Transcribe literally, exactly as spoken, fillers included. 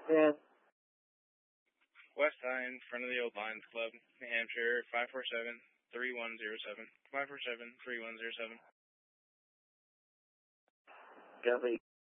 Yeah. West High in front of the old Lions Club, New Hampshire, five four seven, three one zero seven. five four seven, three one zero seven. Copy.